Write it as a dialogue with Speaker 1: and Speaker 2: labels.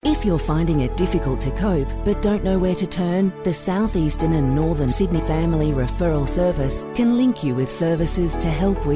Speaker 1: If you're finding it difficult to cope but don't know where to turn, the South Eastern and Northern Sydney Family Referral Service can link you with services to help with